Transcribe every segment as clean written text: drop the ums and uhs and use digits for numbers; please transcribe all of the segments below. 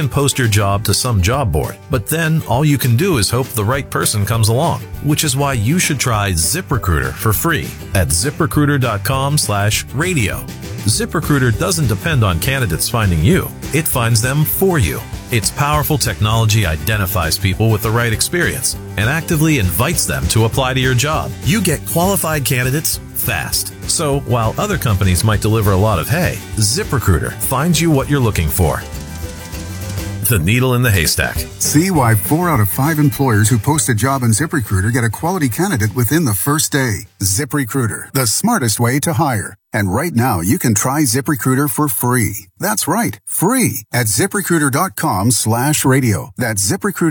You can post your job to some job board, but then all you can do is hope the right person comes along, which is why you should try ZipRecruiter for free at ZipRecruiter.com/radio. ZipRecruiter doesn't depend on candidates finding you. It finds them for you. Its powerful technology identifies people with the right experience and actively invites them to apply to your job. You get qualified candidates fast. So while other companies might deliver a lot of hay, ZipRecruiter finds you what you're looking for. The needle in the haystack. See why 4 out of 5 employers who post a job on ZipRecruiter get a quality candidate within the first day. ZipRecruiter, the smartest way to hire. And right now, you can try ZipRecruiter for free. That's right, free at ZipRecruiter.com/radio. That's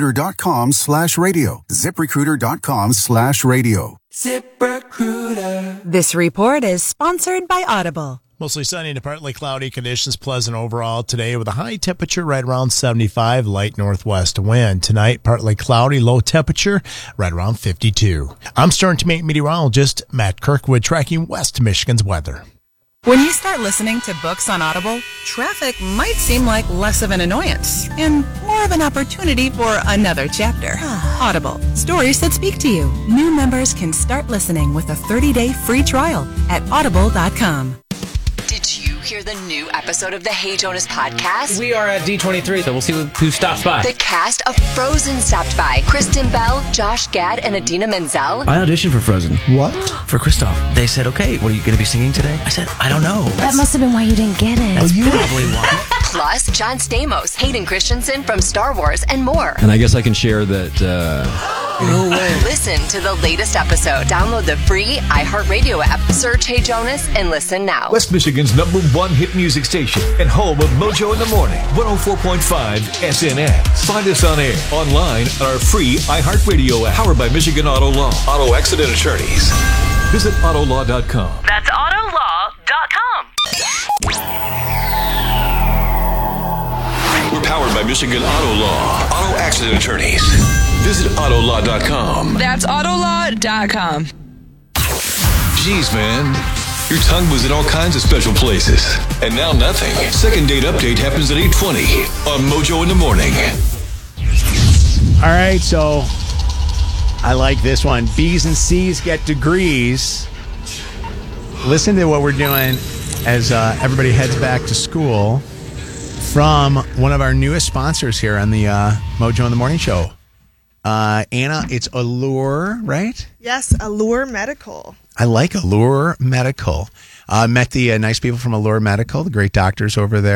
ZipRecruiter.com/radio. ZipRecruiter.com/radio. ZipRecruiter. This report is sponsored by Audible. Mostly sunny to partly cloudy conditions, pleasant overall today with a high temperature right around 75, light northwest wind. Tonight, partly cloudy, low temperature right around 52. I'm Storm Team meteorologist Matt Kirkwood tracking West Michigan's weather. When you start listening to books on Audible, traffic might seem like less of an annoyance and more of an opportunity for another chapter. Audible, stories that speak to you. New members can start listening with a 30-day free trial at audible.com. Did you hear the new episode of the Hey Jonas podcast? We are at D23, so we'll see who stops by. The cast of Frozen stopped by. Kristen Bell, Josh Gad, and Idina Menzel. I auditioned for Frozen. What? For Kristoff. They said, okay, what are you going to be singing today? I said, I don't know. That must have been why you didn't get it. That's probably why. Plus, John Stamos, Hayden Christensen from Star Wars, and more. And I guess I can share that, No way. Listen to the latest episode. Download the free iHeartRadio app. Search Hey Jonas and listen now. West Michigan's #1 hit music station and home of Mojo in the Morning, 104.5 SNX. Find us on air, online, on our free iHeartRadio app. Powered by Michigan Auto Law. Auto Accident Attorneys. Visit Autolaw.com. That's Autolaw.com. We're powered by Michigan Auto Law. Auto Accident Attorneys. Visit Autolaw.com. That's Autolaw.com. Jeez, man. Your tongue was in all kinds of special places. And now nothing. Second date update happens at 8:20 on Mojo in the Morning. All right, so I like this one. B's and C's get degrees. Listen to what we're doing as everybody heads back to school from one of our newest sponsors here on the Mojo in the Morning show. Anna, it's Allure, right? Yes, Allure Medical. I like Allure Medical. Met the nice people from Allure Medical, the great doctors over there.